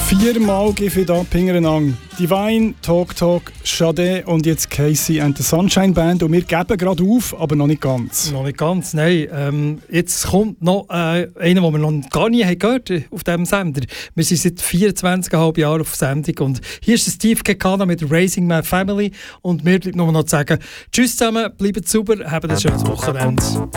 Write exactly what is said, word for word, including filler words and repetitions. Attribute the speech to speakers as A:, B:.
A: Viermal gebe ich da hintereinander. Divine, Talk Talk, Sade und jetzt Casey and the Sunshine Band. Und wir geben gerade auf, aber noch nicht ganz.
B: Noch nicht ganz, nein. Ähm, jetzt kommt noch äh, einer, den wir noch gar nie haben gehört auf diesem Sender. Wir sind seit vierundzwanzig Komma fünf Jahren auf Sendung. Und hier ist Steve Kekana mit Raising My Family. Und mir bleibt nur noch zu sagen, tschüss zusammen, bleibt sauber, habt ein schönes Wochenende.